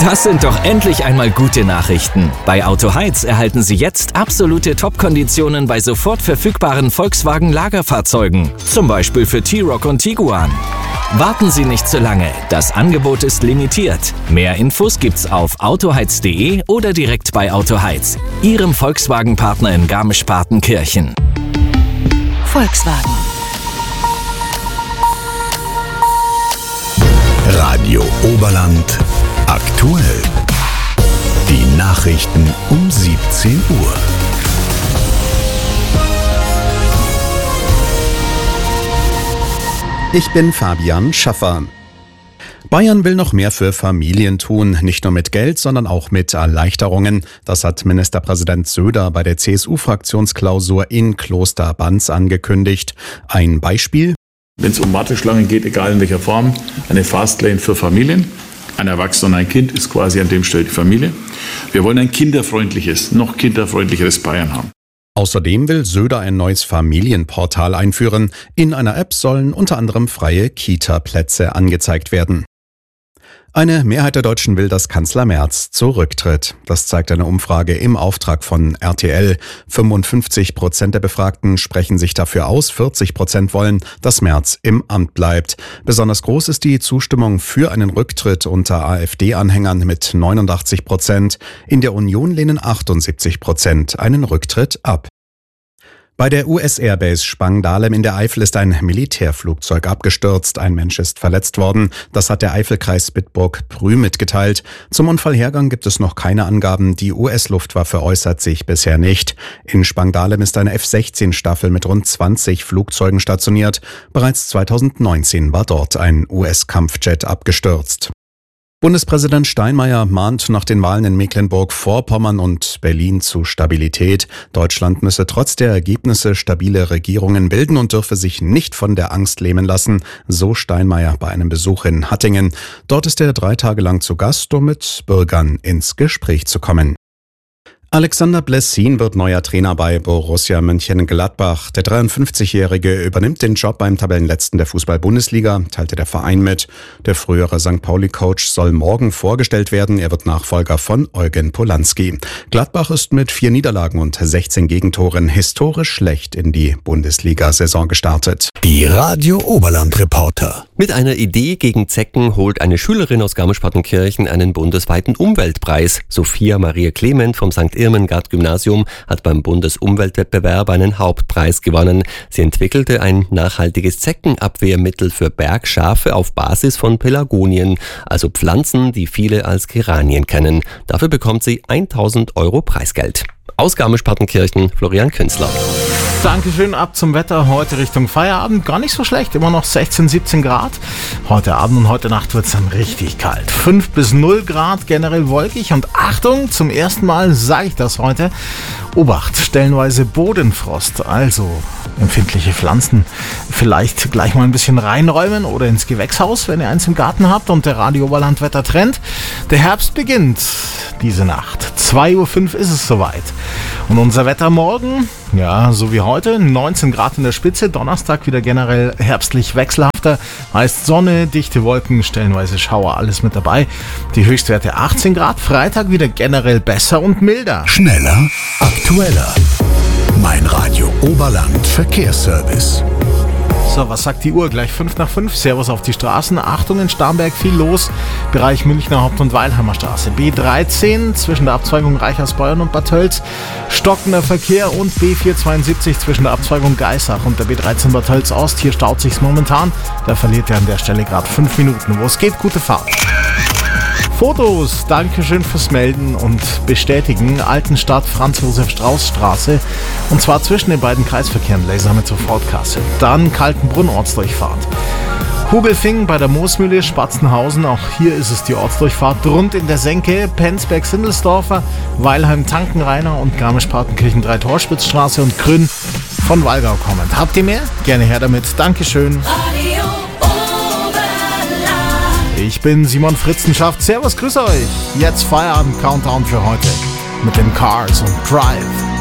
Das sind doch endlich einmal gute Nachrichten. Bei Autoheiz erhalten Sie jetzt absolute Top-Konditionen bei sofort verfügbaren Volkswagen-Lagerfahrzeugen. Zum Beispiel für T-Roc und Tiguan. Warten Sie nicht zu lange. Das Angebot ist limitiert. Mehr Infos gibt's auf autoheiz.de oder direkt bei Autoheiz, Ihrem Volkswagen-Partner in Garmisch-Partenkirchen. Volkswagen. Radio Oberland aktuell. Die Nachrichten um 17 Uhr. Ich bin Fabian Schaffer. Bayern will noch mehr für Familien tun, nicht nur mit Geld, sondern auch mit Erleichterungen. Das hat Ministerpräsident Söder bei der CSU-Fraktionsklausur in Klosterbanz angekündigt. Ein Beispiel: Wenn es um Warteschlangen geht, egal in welcher Form, eine Fastlane für Familien. Ein Erwachsener und ein Kind ist quasi an dem Stelle die Familie. Wir wollen ein kinderfreundliches, noch kinderfreundlicheres Bayern haben. Außerdem will Söder ein neues Familienportal einführen. In einer App sollen unter anderem freie Kita-Plätze angezeigt werden. Eine Mehrheit der Deutschen will, dass Kanzler Merz zurücktritt. Das zeigt eine Umfrage im Auftrag von RTL. 55% der Befragten sprechen sich dafür aus, 40% wollen, dass Merz im Amt bleibt. Besonders groß ist die Zustimmung für einen Rücktritt unter AfD-Anhängern mit 89%. In der Union lehnen 78% einen Rücktritt ab. Bei der US-Airbase Spangdahlem in der Eifel ist ein Militärflugzeug abgestürzt. Ein Mensch ist verletzt worden. Das hat der Eifelkreis Bitburg-Prü mitgeteilt. Zum Unfallhergang gibt es noch keine Angaben. Die US-Luftwaffe äußert sich bisher nicht. In Spangdahlem ist eine F-16-Staffel mit rund 20 Flugzeugen stationiert. Bereits 2019 war dort ein US-Kampfjet abgestürzt. Bundespräsident Steinmeier mahnt nach den Wahlen in Mecklenburg-Vorpommern und Berlin zu Stabilität. Deutschland müsse trotz der Ergebnisse stabile Regierungen bilden und dürfe sich nicht von der Angst lähmen lassen, so Steinmeier bei einem Besuch in Hattingen. Dort ist er 3 Tage lang zu Gast, um mit Bürgern ins Gespräch zu kommen. Alexander Blessin wird neuer Trainer bei Borussia Mönchengladbach. Der 53-Jährige übernimmt den Job beim Tabellenletzten der Fußball-Bundesliga, teilte der Verein mit. Der frühere St. Pauli-Coach soll morgen vorgestellt werden. Er wird Nachfolger von Eugen Polanski. Gladbach ist mit 4 Niederlagen und 16 Gegentoren historisch schlecht in die Bundesliga-Saison gestartet. Die Radio Oberland Reporter. Mit einer Idee gegen Zecken holt eine Schülerin aus Garmisch-Partenkirchen einen bundesweiten Umweltpreis. Sophia Maria Clement vom St. Irmengard-Gymnasium hat beim Bundesumweltwettbewerb einen Hauptpreis gewonnen. Sie entwickelte ein nachhaltiges Zeckenabwehrmittel für Bergschafe auf Basis von Pelargonien, also Pflanzen, die viele als Geranien kennen. Dafür bekommt sie 1.000 € Preisgeld. Aus Garmisch-Partenkirchen, Florian Künzler. Dankeschön, ab zum Wetter. Heute Richtung Feierabend. Gar nicht so schlecht, immer noch 16, 17 Grad. Heute Abend und heute Nacht wird es dann richtig kalt. 5 bis 0 Grad, generell wolkig. Und Achtung, zum ersten Mal sage ich das heute. Obacht, stellenweise Bodenfrost. Also empfindliche Pflanzen vielleicht gleich mal ein bisschen reinräumen oder ins Gewächshaus, wenn ihr eins im Garten habt. Und der Radio Oberland Wettertrend. Der Herbst beginnt diese Nacht. 2.05 Uhr ist es soweit. Und unser Wetter morgen, ja, so wie heute, 19 Grad in der Spitze, Donnerstag wieder generell herbstlich wechselhafter, heißt Sonne, dichte Wolken, stellenweise Schauer, alles mit dabei. Die Höchstwerte 18 Grad, Freitag wieder generell besser und milder. Schneller, aktueller. Mein Radio Oberland Verkehrsservice. So, was sagt die Uhr? Gleich 5 nach 5. Servus auf die Straßen. Achtung, in Starnberg viel los. Bereich Münchner Haupt- und Weilheimer Straße. B13 zwischen der Abzweigung Reichersbeuern und Bad Tölz. Stockender Verkehr und B472 zwischen der Abzweigung Geissach und der B13 Bad Tölz Ost. Hier staut sich's momentan. Da verliert ihr an der Stelle gerade 5 Minuten. Wo es geht, gute Fahrt. Fotos, Dankeschön fürs Melden und Bestätigen. Altenstadt Franz-Josef-Strauß-Straße. Und zwar zwischen den beiden Kreisverkehren, Laser mit Sofortkasse. Dann Kaltenbrunn Ortsdurchfahrt. Hugelfing bei der Moosmühle, Spatzenhausen, auch hier ist es die Ortsdurchfahrt. Rund in der Senke, Penzberg-Sindelsdorfer, Weilheim-Tankenrainer und Garmisch-Partenkirchen 3-Torspitzstraße und Grün von Wallgau kommend. Habt ihr mehr? Gerne her damit. Dankeschön. Ich bin Simon Fritzenschaft. Servus, grüß euch. Jetzt Feierabend-Countdown für heute mit den Cars und Drive.